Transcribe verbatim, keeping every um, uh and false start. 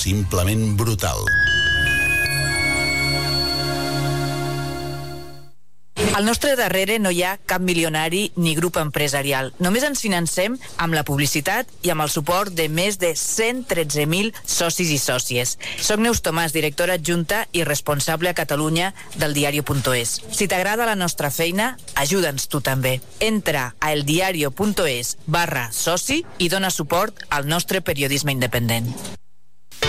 simplement brutal. Al nostre darrere no hi ha cap milionari ni grup empresarial. Només ens financem amb la publicitat i amb el suport de més de cent tretze mil socis i sòcies. Soc Neus Tomàs, directora adjunta i responsable a Catalunya del diario punt es. Si t'agrada la nostra feina, ajuda'ns tu també. Entra a eldiario punt es barra soci i dona suport al nostre periodisme independent.